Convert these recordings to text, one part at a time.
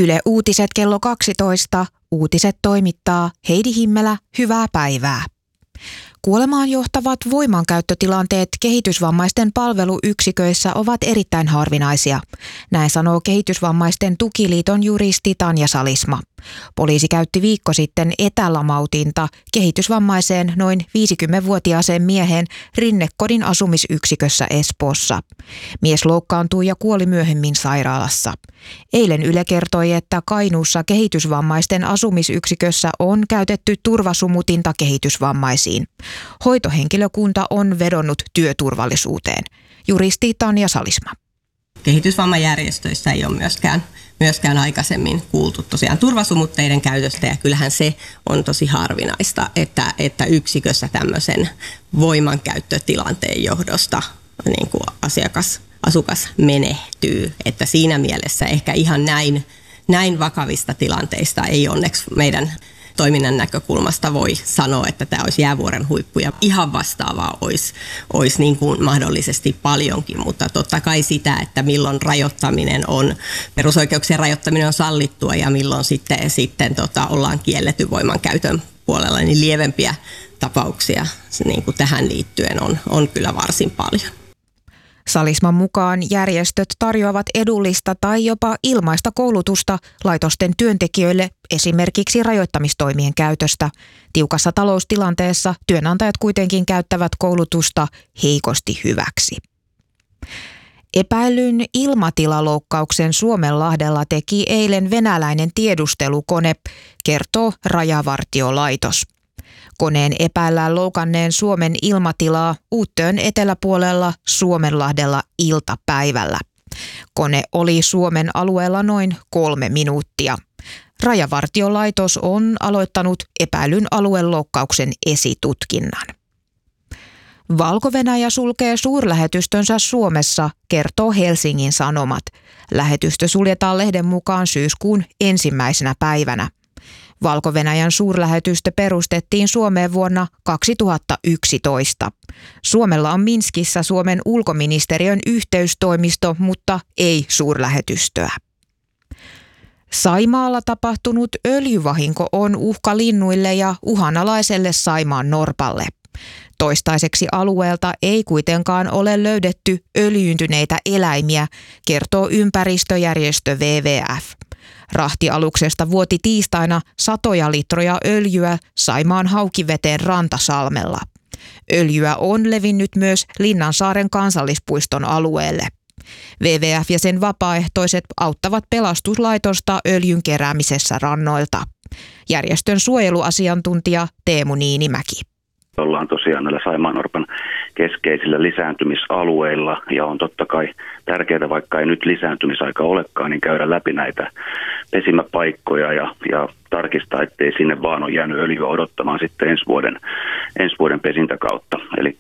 Yle Uutiset kello 12. Uutiset toimittaa Heidi Himmelä. Hyvää päivää. Kuolemaan johtavat voimankäyttötilanteet kehitysvammaisten palveluyksiköissä ovat erittäin harvinaisia. Näin sanoo Kehitysvammaisten tukiliiton juristi Tanja Salisma. Poliisi käytti viikko sitten etälamautinta kehitysvammaiseen noin 50-vuotiaaseen mieheen Rinnekodin asumisyksikössä Espoossa. Mies loukkaantui ja kuoli myöhemmin sairaalassa. Eilen Yle kertoi, että Kainuussa kehitysvammaisten asumisyksikössä on käytetty turvasumutinta kehitysvammaisiin. Hoitohenkilökunta on vedonnut työturvallisuuteen. Juristi Tanja Salisma. Kehitysvammajärjestöissä ei ole myöskään aikaisemmin kuultu tosiaan turvasumutteiden käytöstä, ja kyllähän se on tosi harvinaista, että yksikössä tämmöisen voimankäyttötilanteen johdosta niin kuin asukas menehtyy. Että siinä mielessä ehkä ihan näin vakavista tilanteista ei onneksi meidän toiminnan näkökulmasta voi sanoa, että tämä olisi jäävuoren huippu, ja ihan vastaavaa olisi niin kuin mahdollisesti paljonkin, mutta totta kai sitä, että milloin perusoikeuksien rajoittaminen on sallittua ja milloin sitten ollaan kielletty voimankäytön puolella, niin lievempiä tapauksia niin kuin tähän liittyen on kyllä varsin paljon. Salisman mukaan järjestöt tarjoavat edullista tai jopa ilmaista koulutusta laitosten työntekijöille esimerkiksi rajoittamistoimien käytöstä. Tiukassa taloustilanteessa työnantajat kuitenkin käyttävät koulutusta heikosti hyväksi. Epäillyn ilmatilaloukkauksen Suomenlahdella teki eilen venäläinen tiedustelukone, kertoo Rajavartiolaitos. Koneen epäillään loukanneen Suomen ilmatilaa Uuttöön eteläpuolella Suomenlahdella iltapäivällä. Kone oli Suomen alueella noin 3 minuuttia. Rajavartiolaitos on aloittanut epäillyn alueloukkauksen esitutkinnan. Valko-Venäjä sulkee suurlähetystönsä Suomessa, kertoo Helsingin Sanomat. Lähetystö suljetaan lehden mukaan syyskuun 1. päivänä. Valko-Venäjän suurlähetystö perustettiin Suomeen vuonna 2011. Suomella on Minskissä Suomen ulkoministeriön yhteystoimisto, mutta ei suurlähetystöä. Saimaalla tapahtunut öljyvahinko on uhka linnuille ja uhanalaiselle Saimaan norpalle. Toistaiseksi alueelta ei kuitenkaan ole löydetty öljyntyneitä eläimiä, kertoo ympäristöjärjestö WWF. Rahtialuksesta vuoti tiistaina satoja litroja öljyä Saimaan Haukiveteen Rantasalmella. Öljyä on levinnyt myös Linnansaaren kansallispuiston alueelle. WWF ja sen vapaaehtoiset auttavat pelastuslaitosta öljyn keräämisessä rannoilta. Järjestön suojeluasiantuntija Teemu Niinimäki. Ollaan tosiaan näillä saimaannorpan keskeisillä lisääntymisalueilla, ja on totta kai tärkeää, vaikka ei nyt lisääntymisaika olekaan, niin käydä läpi näitä pesimäpaikkoja ja tarkistaa, ettei sinne vaan ole jäänyt öljyä odottamaan sitten ensi vuoden pesintäkautta. Eli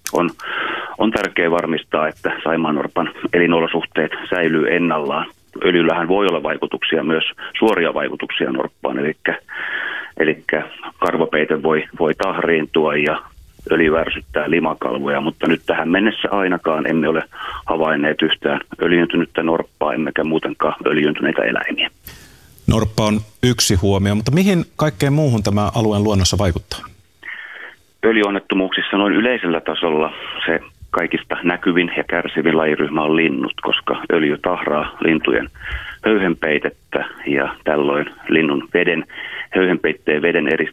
on tärkeää varmistaa, että saimaannorpan elinolosuhteet säilyy ennallaan. Öljyllähän voi olla vaikutuksia, myös suoria vaikutuksia norppaan, eli karvapeite voi tahriintua ja öljy ärsyttää limakalvoja, mutta nyt tähän mennessä ainakaan emme ole havainneet yhtään öljyntynyttä norppaa, emmekä muutenkaan öljyntyneitä eläimiä. Norppa on yksi huomio, mutta mihin kaikkeen muuhun tämä alueen luonnossa vaikuttaa? Öljyonnettomuuksissa noin yleisellä tasolla se kaikista näkyvin ja kärsivin lajiryhmä on linnut, koska öljy tahraa lintujen höyhenpeitettä ja tällöin linnun höyhenpeitteen veden